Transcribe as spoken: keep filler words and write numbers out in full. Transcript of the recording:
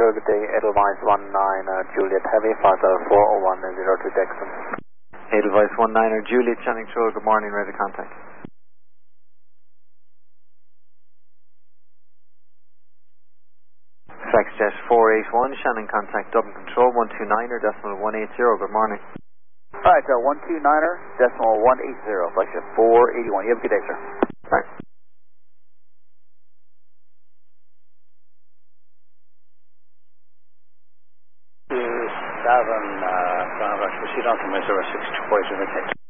Control, good day, Edelweiss one nine uh, Juliet Heavy, Father four oh one zero two Dexon. Edelweiss one nine er Juliet, Channing Control, good morning, ready to contact. FlexJet four eight one, Shannon contact Dublin Control, one two nine er decimal one eight zero, good morning. Alright, uh, one two nine er decimal one eight zero, FlexJet four eight one, you have a good day, sir. Right. Seven, uh, proceed on to my zero six two four zero.